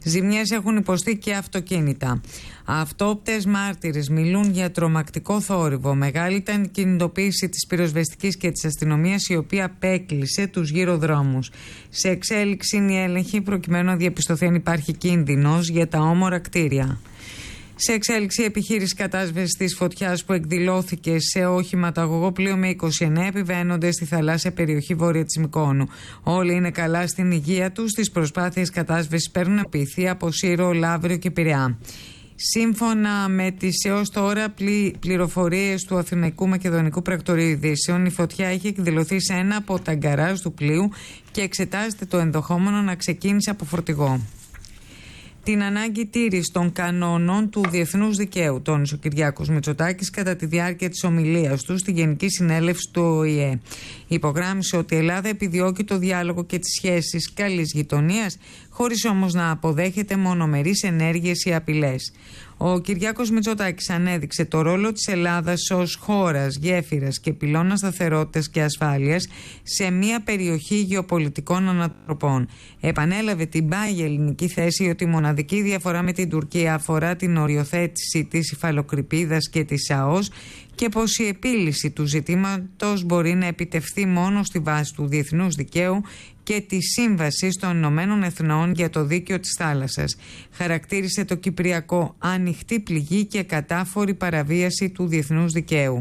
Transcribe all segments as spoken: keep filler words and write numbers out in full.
Ζημιές έχουν υποστεί και αυτοκίνητα. Αυτόπτες μάρτυρες μιλούν για τρομακτικό θόρυβο. Μεγάλη ήταν η κινητοποίηση της πυροσβεστικής και της αστυνομίας, η οποία απέκλεισε τους γύρω δρόμους. Σε εξέλιξη είναι η έλεγχη προκειμένου να διαπιστωθεί αν υπάρχει κίνδυνος για τα όμορα κτίρια. Σε εξέλιξη η επιχείρηση κατάσβεσης της φωτιάς που εκδηλώθηκε σε οχηματαγωγό πλοίο με είκοσι εννέα επιβαίνονται στη θαλάσσια περιοχή βόρεια της Μυκόνου. Όλοι είναι καλά στην υγεία τους. Τις προσπάθειες κατάσβεσης παίρνουν επιθυμία από Σύρο, Λαύριο και Πειραιά. Σύμφωνα με τις έως τώρα πλη, πληροφορίες του Αθηναϊκού Μακεδονικού Πρακτορείου Ειδήσεων, η φωτιά έχει εκδηλωθεί σε ένα από τα γκαράζ του πλοίου και εξετάζεται το ενδεχόμενο να ξεκίνησε από φορτηγό. Την ανάγκη τήρησης των κανόνων του διεθνούς δικαίου τόνισε ο Κυριάκος Μητσοτάκης κατά τη διάρκεια της ομιλίας του στη Γενική Συνέλευση του Ο Η Ε. Υπογράμμισε ότι η Ελλάδα επιδιώκει το διάλογο και τις σχέσεις καλής γειτονίας, χωρίς όμως να αποδέχεται μονομερείς ενέργειες ή απειλές. Ο Κυριάκος Μητσοτάκης ανέδειξε το ρόλο της Ελλάδας ως χώρας, γέφυρας και πυλώνας σταθερότητας και ασφάλειας σε μια περιοχή γεωπολιτικών ανατροπών. Επανέλαβε την πάγια ελληνική θέση ότι η μοναδική διαφορά με την Τουρκία αφορά την οριοθέτηση της υφαλοκρηπίδας και της ΑΟΣ και πως η επίλυση του ζητήματος μπορεί να επιτευχθεί μόνο στη βάση του διεθνούς δικαίου και τη Σύμβαση των Ηνωμένων Εθνών για το Δίκαιο της Θάλασσας. Χαρακτήρισε το Κυπριακό ανοιχτή πληγή και κατάφορη παραβίαση του διεθνούς δικαίου.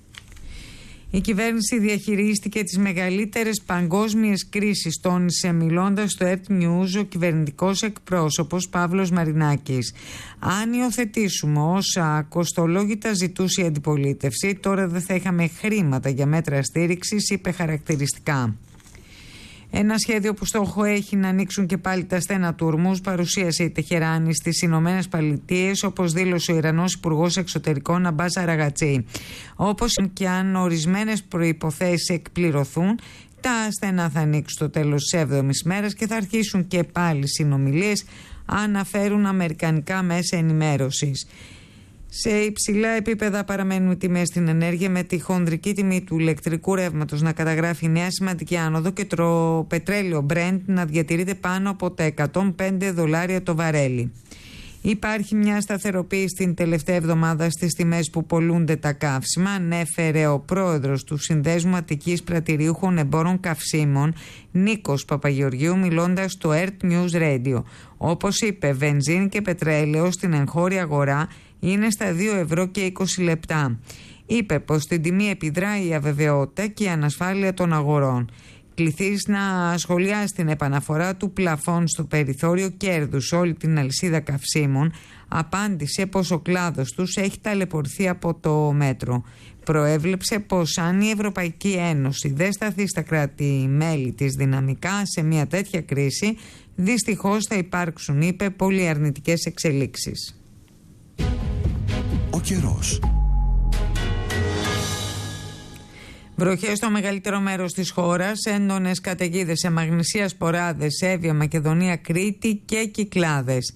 Η κυβέρνηση διαχειρίστηκε τις μεγαλύτερες παγκόσμιες κρίσεις, τόνισε μιλώντας στο Earth News ο κυβερνητικός εκπρόσωπος Παύλος Μαρινάκης. Αν υιοθετήσουμε όσα κοστολόγητα ζητούσε η αντιπολίτευση, τώρα δεν θα είχαμε χρήματα για μέτρα στήριξης, είπε χαρακτηριστικά. Ένα σχέδιο που στόχο έχει να ανοίξουν και πάλι τα στένα του Ορμούζ παρουσίασε η Τεχεράνη στις Ηνωμένες Πολιτείες, όπως δήλωσε ο Ιρανός Υπουργός Εξωτερικών Αμπάς Αραγατσί. Όπως και αν ορισμένες προϋποθέσεις εκπληρωθούν, τα στενά θα ανοίξουν στο τέλος της έβδομης μέρας και θα αρχίσουν και πάλι συνομιλίες, αναφέρουν αμερικανικά μέσα ενημέρωσης. Σε υψηλά επίπεδα παραμένουν οι τιμές στην ενέργεια, με τη χονδρική τιμή του ηλεκτρικού ρεύματος να καταγράφει νέα σημαντική άνοδο και το πετρέλαιο Brent να διατηρείται πάνω από τα εκατόν πέντε δολάρια το βαρέλι. Υπάρχει μια σταθεροποίηση την τελευταία εβδομάδα στις τιμές που πωλούνται τα καύσιμα, ανέφερε ο πρόεδρος του Συνδέσμου Αττικής Πρατηριούχων Εμπόρων Καυσίμων, Νίκος Παπαγεωργίου, μιλώντας στο Earth News Radio. Όπως είπε, βενζίνη και πετρέλαιο στην εγχώρια αγορά είναι στα δύο ευρώ και είκοσι λεπτά. Είπε πως στην τιμή επιδράει η αβεβαιότητα και η ανασφάλεια των αγορών. Κληθείς να σχολιάσει την επαναφορά του πλαφών στο περιθώριο κέρδους όλη την αλυσίδα καυσίμων, απάντησε πως ο κλάδος τους έχει ταλαιπωρηθεί από το μέτρο. Προέβλεψε πως αν η Ευρωπαϊκή Ένωση δεν σταθεί στα κράτη-μέλη της δυναμικά σε μια τέτοια κρίση, δυστυχώς θα υπάρξουν, είπε, πολύ αρνητικές εξελίξεις. Ο καιρός. Βροχές στο μεγαλύτερο μέρος της χώρας, έντονες καταιγίδες σε Μαγνησία, Σποράδες, Εύβοια, Μακεδονία, Κρήτη και Κυκλάδες.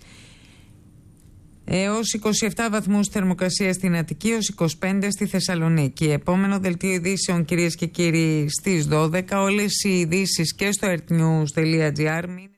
Έως είκοσι επτά βαθμούς θερμοκρασία στην Αττική, έως είκοσι πέντε στη Θεσσαλονίκη. Επόμενο δελτίο ειδήσεων, κυρίες και κύριοι, στις δώδεκα. Όλες οι ειδήσεις και στο earthnews.gr.